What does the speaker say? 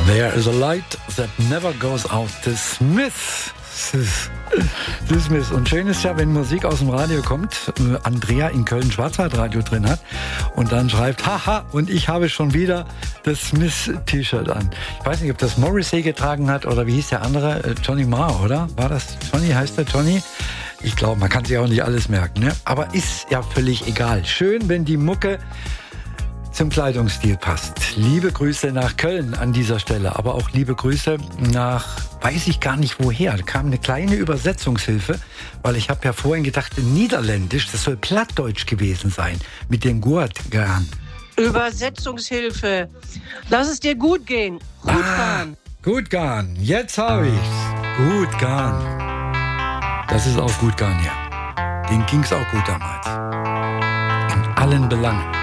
There is a light that never goes out. The Smiths. The Smiths. Und schön ist ja, wenn Musik aus dem Radio kommt, Andrea in Köln Schwarzwaldradio drin hat und dann schreibt, haha, und ich habe schon wieder das Smiths-T-Shirt an. Ich weiß nicht, ob das Morrissey getragen hat oder wie hieß der andere? Johnny Marr, oder? War das Johnny? Heißt der Johnny? Ich glaube, man kann sich auch nicht alles merken, ne? Aber ist ja völlig egal. Schön, wenn die Mucke zum Kleidungsstil passt. Liebe Grüße nach Köln an dieser Stelle, aber auch liebe Grüße nach, weiß ich gar nicht woher. Da kam eine kleine Übersetzungshilfe, weil ich habe ja vorhin gedacht, in Niederländisch, das soll Plattdeutsch gewesen sein, mit den Gurtgarn. Übersetzungshilfe. Lass es dir gut gehen. Gutgarn. Gutgarn. Jetzt habe ich's. Gutgarn. Das ist auch Gutgarn hier. Den ging's auch gut damals. In allen Belangen.